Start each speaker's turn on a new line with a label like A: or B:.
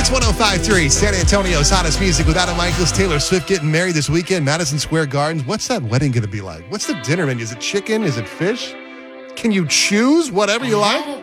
A: It's 105.3, San Antonio's hottest music with Adam Michaels, Taylor Swift getting married this weekend, Madison Square Gardens. What's that wedding going to be like? What's the dinner menu? Is it chicken? Is it fish? Can you choose whatever you like?